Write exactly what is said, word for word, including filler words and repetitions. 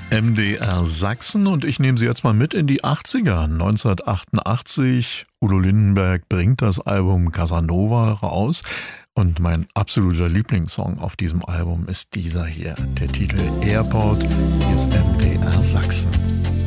M D R Sachsen und ich nehme Sie jetzt mal mit in die achtziger. neunzehnhundertachtundachtzig, Udo Lindenberg bringt das Album Casanova raus und mein absoluter Lieblingssong auf diesem Album ist dieser hier, der Titel Airport. Hier ist M D R Sachsen.